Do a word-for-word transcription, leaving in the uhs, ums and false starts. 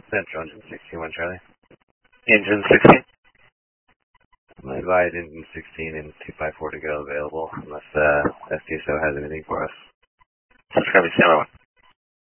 Central, engine sixteen, one Charlie. Engine sixteen. I advise engine sixteen and two five four to go available, unless uh, S T S O has anything for us. That's going to be Sandler one.